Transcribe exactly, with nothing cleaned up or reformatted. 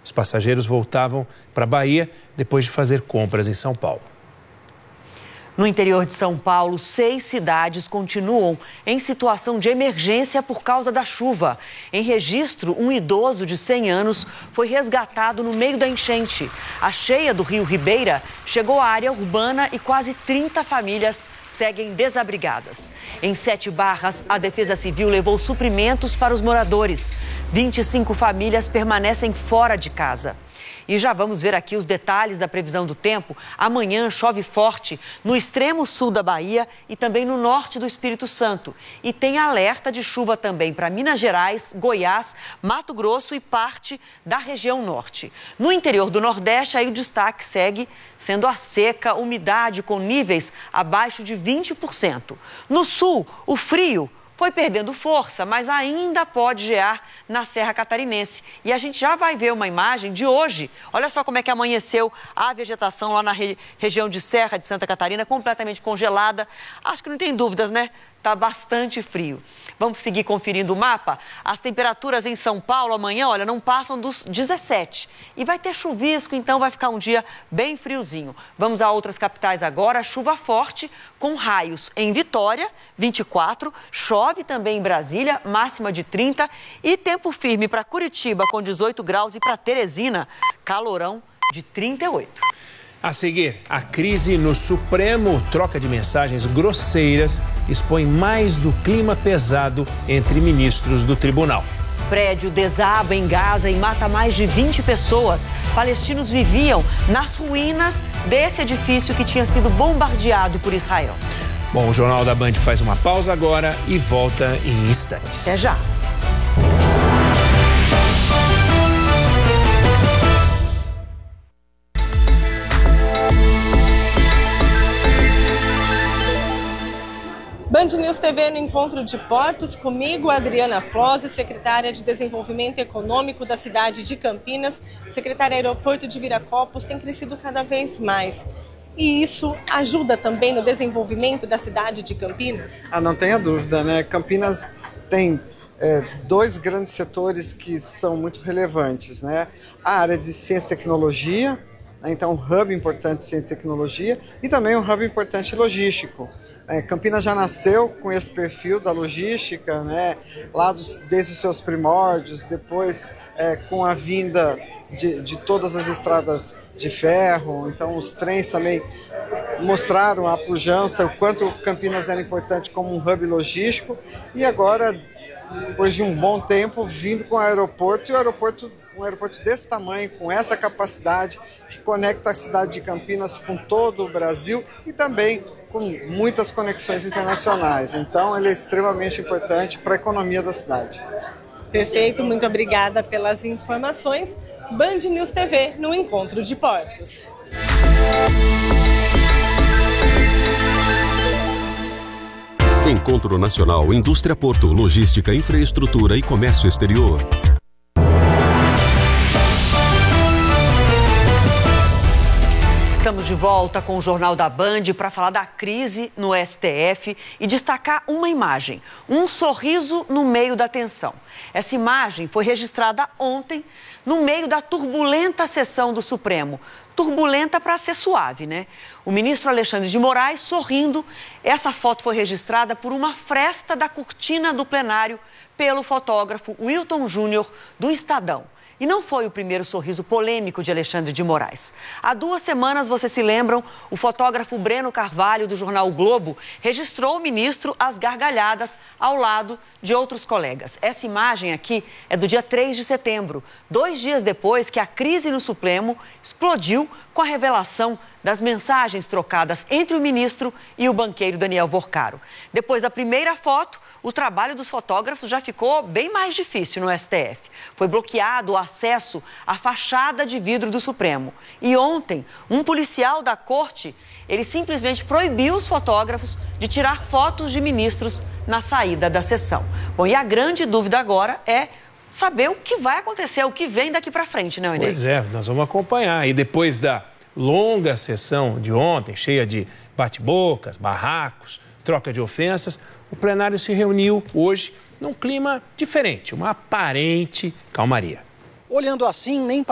Os passageiros voltavam para a Bahia depois de fazer compras em São Paulo. No interior de São Paulo, seis cidades continuam em situação de emergência por causa da chuva. Em registro, um idoso de cem anos foi resgatado no meio da enchente. A cheia do rio Ribeira chegou à área urbana e quase trinta famílias seguem desabrigadas. Em Sete Barras, a Defesa Civil levou suprimentos para os moradores. vinte e cinco famílias permanecem fora de casa. E já vamos ver aqui os detalhes da previsão do tempo. Amanhã chove forte no extremo sul da Bahia e também no norte do Espírito Santo. E tem alerta de chuva também para Minas Gerais, Goiás, Mato Grosso e parte da região norte. No interior do Nordeste, aí o destaque segue sendo a seca, umidade com níveis abaixo de vinte por cento. No sul, o frio foi perdendo força, mas ainda pode gear na Serra Catarinense. E a gente já vai ver uma imagem de hoje. Olha só como é que amanheceu a vegetação lá na re- região de Serra de Santa Catarina, completamente congelada. Acho que não tem dúvidas, né? Tá bastante frio. Vamos seguir conferindo o mapa? As temperaturas em São Paulo amanhã, olha, não passam dos dezessete. E vai ter chuvisco, então vai ficar um dia bem friozinho. Vamos a outras capitais agora. Chuva forte com raios em Vitória, vinte e quatro. Chove também em Brasília, máxima de trinta. E tempo firme para Curitiba com dezoito graus e para Teresina, calorão de trinta e oito. A seguir, a crise no Supremo, troca de mensagens grosseiras, expõe mais do clima pesado entre ministros do tribunal. Prédio desaba em Gaza e mata mais de vinte pessoas. Palestinos viviam nas ruínas desse edifício que tinha sido bombardeado por Israel. Bom, o Jornal da Band faz uma pausa agora e volta em instantes. Até já. Band News T V no Encontro de Portos, comigo, Adriana Flose, secretária de Desenvolvimento Econômico da cidade de Campinas. Secretária, aeroporto de Viracopos tem crescido cada vez mais. E isso ajuda também no desenvolvimento da cidade de Campinas? Ah, não tenha dúvida, né? Campinas tem é, dois grandes setores que são muito relevantes, né? A área de ciência e tecnologia, né? Então um hub importante de ciência e tecnologia, e também um hub importante logístico. É, Campinas já nasceu com esse perfil da logística, né? Lá dos, desde os seus primórdios, depois é, com a vinda de, de todas as estradas de ferro, então os trens também mostraram a pujança, o quanto Campinas era importante como um hub logístico, e agora, depois de um bom tempo, vindo com o aeroporto, e o aeroporto, um aeroporto desse tamanho, com essa capacidade, que conecta a cidade de Campinas com todo o Brasil e também com muitas conexões internacionais. Então, ele é extremamente importante para a economia da cidade. Perfeito, muito obrigada pelas informações. Band News T V no Encontro de Portos. Encontro Nacional Indústria Porto, Logística, Infraestrutura e Comércio Exterior. Estamos de volta com o Jornal da Band para falar da crise no S T F e destacar uma imagem, um sorriso no meio da tensão. Essa imagem foi registrada ontem no meio da turbulenta sessão do Supremo. Turbulenta para ser suave, né? O ministro Alexandre de Moraes sorrindo. Essa foto foi registrada por uma fresta da cortina do plenário pelo fotógrafo Wilton Júnior do Estadão. E não foi o primeiro sorriso polêmico de Alexandre de Moraes. Há duas semanas, vocês se lembram, o fotógrafo Breno Carvalho, do jornal o Globo, registrou o ministro às gargalhadas ao lado de outros colegas. Essa imagem aqui é do dia três de setembro, dois dias depois que a crise no Supremo explodiu com a revelação das mensagens trocadas entre o ministro e o banqueiro Daniel Vorcaro. Depois da primeira foto, o trabalho dos fotógrafos já ficou bem mais difícil no S T F. Foi bloqueado o acesso à fachada de vidro do Supremo. E ontem, um policial da corte, ele simplesmente proibiu os fotógrafos de tirar fotos de ministros na saída da sessão. Bom, e a grande dúvida agora é saber o que vai acontecer, o que vem daqui para frente, né, Inês? Pois é, nós vamos acompanhar. E depois da longa sessão de ontem, cheia de bate-bocas, barracos, troca de ofensas, o plenário se reuniu hoje num clima diferente, uma aparente calmaria. Olhando assim, nem